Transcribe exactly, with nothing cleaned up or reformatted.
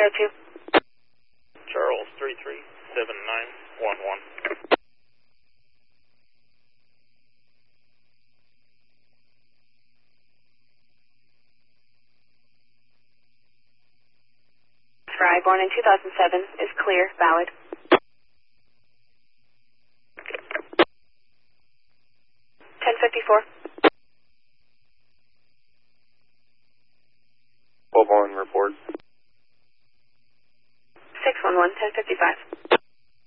oh two. Charles, three three seven nine one one. Fry, born in two thousand seven, is clear, valid. ten fifty-four. Following report. six one one, ten fifty-five.